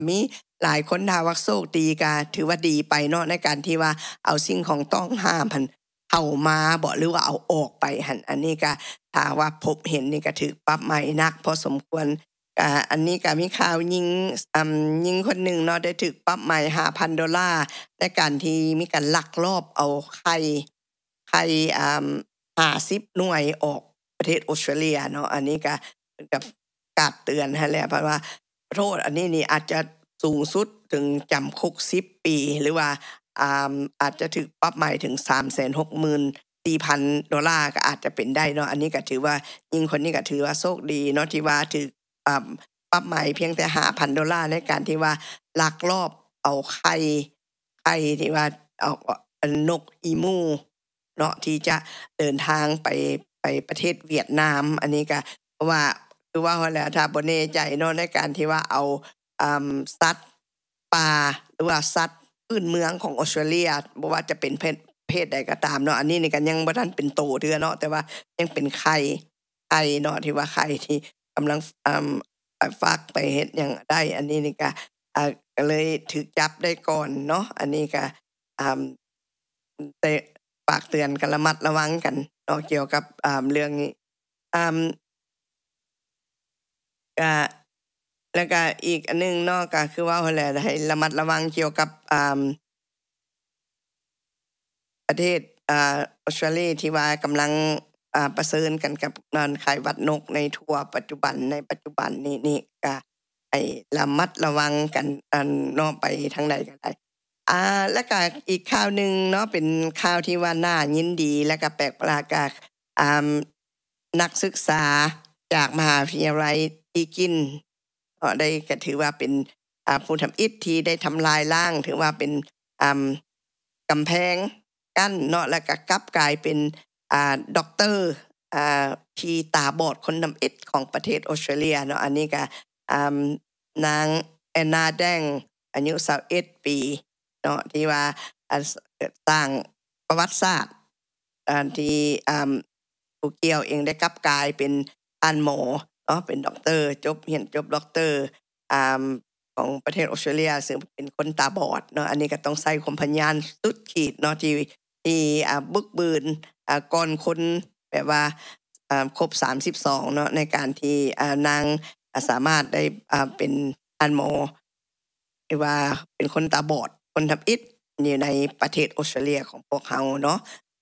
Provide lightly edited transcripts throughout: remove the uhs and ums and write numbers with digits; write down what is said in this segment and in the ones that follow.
มีหลายคนถ้าว่าโชคดีก็ถือว่าดีไปเนาะในการที่ว่าเอาสิ่งของต้องห้ามหั้นเข้ามาบ่หรือว่าเอาออกไปหั้นอันนี้ก็ถ้าว่าพบเห็นนี่ก็ถูกปรับใหม่หนักพอสมควรอันนี้ก็มีข่าวหญิงคนหนึ่งเนาะได้ถูกปรับใหม่$5,000ในการที่มีการลักลอบเอาไข่50หน่วยออกประเทศออสเตรเลียเนาะอันนี้ก็เหมือนกับกาดเตือนให้แล้วเพราะว่าโทษอันนี้นี่อาจจะสูงสุดถึงจำคุก10 ปีหรือว่าอาจจะถูกปรับใหม่ถึง$364,000ก็อาจจะเป็นได้เนาะอันนี้ก็ถือว่าหญิงคนนี้ก็ถือว่าโชคดีเนาะที่ว่าถูกปรับใหม่เพียงแต่$5,000ในการที่ว่าลักลอบเอาไข่ที่ว่าเอานกอีมูเนาะที่จะเดินทางไปประเทศเวียดนามอันนี้ก็เพราะว่าคือว่าแล้วถ้าบ่แน่ใจเนาะในการที่ว่าเอาสัตว์ป่าหรือว่าสัตว์พื้นเมืองของออสเตรเลียบ่ว่าจะเป็นเพศใดก็ตามเนาะอันนี้นี่ก็ยังบ่ทันเป็นโตเทื่อเนาะแต่ว่ายังเป็นไข่เนาะที่ว่าไข่ที่กำลังฟักไปเฮ็ดหยังได้อันนี้นี่ก็ก็เลยถูกจับได้ก่อนเนาะอันนี้ก็ได้ฝากเตือนกันระมัดระวังกันเนาะเกี่ยวกับเรื่องนี้ก็แล้วก็อีกอันนึงเนาะก็คือว่าหั้นแหละให้ระมัดระวังเกี่ยวกับประเทศออสเตรเลียที่ว่ากำลังเผชิญกันกับไข้หวัดนกในปัจจุบันนี้ก็ให้ระมัดระวังกันเนาะไปทางใดก็ได้แล้วก็อีกข่าวหนึ่งเนาะเป็นข่าวที่ว่าน่ายินดีและก็แปลกประหลาดก็นักศึกษาจากมหาวิทยาลัยอีกินได้ก็ถือว่าเป็นผู้ทำอิฐที่ได้ทำลายล้างถือว่าเป็นกำแพงกั้นเนาะแล้วก็กลับกลายเป็นด็อกเตอร์ที่ตาบอดคนทำอิฐของประเทศออสเตรเลียเนาะอันนี้ก็นางแอนนาแดงอายุ21 ปีเนาะที่ว่าสร้างประวัติศาสตร์ที่ผู้เกี่ยวเองได้กลับกลายเป็นหมอเนาะเป็นด็อกเตอร์จบด็อกเตอร์ของประเทศออสเตรเลียซึ่งเป็นคนตาบอดเนาะอันนี้ก็ต้องใช้ความพยายามสุดขีดเนาะที่บึกบืนก่อนคนแบบว่าครบ32เนาะในการที่นางสามารถได้เป็นหมอหรือว่าเป็นคนตาบอดคนทำอิฐอยู่ในประเทศออสเตรเลียของพวกเราเนาะ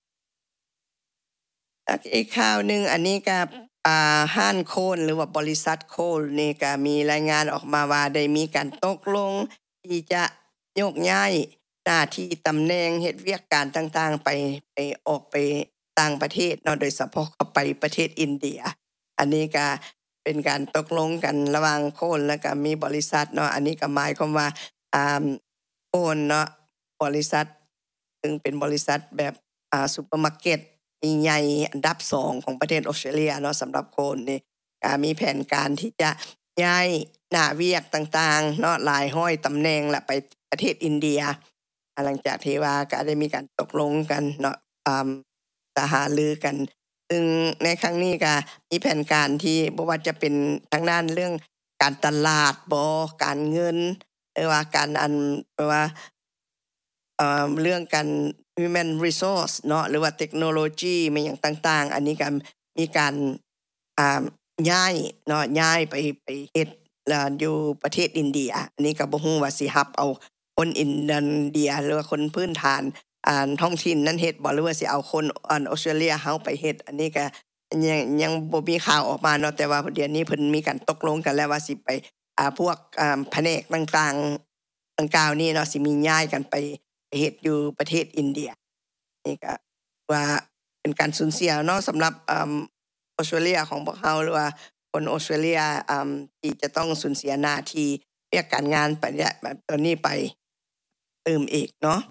อีกข่าวหนึ่งอันนี้ก็ห้านโคนหรือว่าบริษัทโคนนี่ก็มีรายงานออกมาว่าได้มีการตกลงที่จะโยกย้ายหน้าที่ตำแหน่งเฮ็ดเวียกการต่างๆไปออกไปต่างประเทศเนาะโดยเฉพาะเข้าไปประเทศอินเดียอันนี้ก็เป็นการตกลงกันระหว่างโคนแล้วก็มีบริษัทเนาะอันนี้ก็หมายความว่าโคนเนาะบริษัทซึ่งเป็นบริษัทแบบซุปเปอร์มาร์เก็ตใหญ่อันดับ2ของประเทศออสเตรเลียเนาะสำหรับโคนนี่มีแผนการที่จะย้ายหน้าเวียกต่างๆเนาะหลายร้อยตำแหน่งและไปประเทศอินเดียหลังจากที่ว่าก็ได้มีการตกลงกันเนาะหารือกันซึ่งในครั้งนี้ก็มีแผนการที่บ่ว่าจะเป็นทางด้านเรื่องการตลาดบ่การเงินหรือว่าการว่าเรื่องการ human resource เนาะหรือว่าเทคโนโลยีมาหยังต่างๆอันนี้ก็มีการย้ายเนาะย้ายไปเฮ็ดอยู่ประเทศอินเดียอันนี้ก็บ่ฮู้ว่าสิรับเอาคนอินเดียหรือว่าคนพื้นฐานท้องถิ่นนั้นเฮ็ดบ่หรือว่าสิเอาคนออสเตรเลียเฮาไปเฮ็ดอันนี้ก็ยังบ่มีข่าวออกมาเนาะแต่ว่าเดี๋ยวนี้เพิ่นมีการตกลงกันแล้วว่าสิไปพวกแผนกต่างๆดังกล่าวนี้เนาะสิมีย้ายกันไปเฮ็ดอยู่ประเทศอินเดียนี่ก็ว่าเป็นการสูญเสียเนาะสำหรับออสเตรเลียของพวกเราหรือว่าคนออสเตรเลียที่จะต้องสูญเสียหน้าที่เรียกการงานไปเนี่ยแบบตอนนี้ไปอีกเนาะ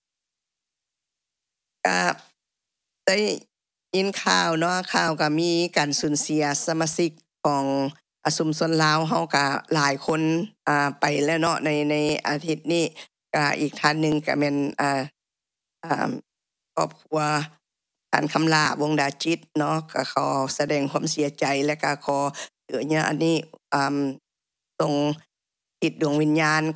ก็ได้ยินข่าวเนาะข่าวก็มีการสูญเสียสมาชิกของชุมชนลาวเฮาก็หลายคนไปแล้วเนาะในอาทิตย์นี้ก็อีกท่านหนึ่งก็แม่นครอบครัวท่านคำลาวงดาจิตเนาะก็ขอแสดงความเสียใจและก็ขออันนี้ส่งติดดวงวิญญาณ